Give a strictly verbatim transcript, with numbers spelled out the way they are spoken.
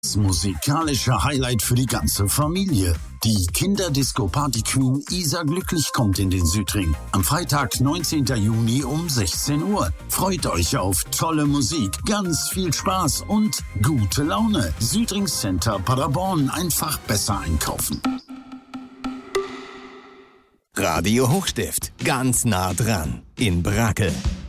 Das musikalische Highlight für die ganze Familie. Die Kinderdisco-Party-Queen Isa Glücklich kommt in den Südring. Am Freitag, neunzehnten Juni um sechzehn Uhr. Freut euch auf tolle Musik, ganz viel Spaß und gute Laune. Südring Center Paderborn, einfach besser einkaufen. Radio Hochstift, ganz nah dran, in Brakel.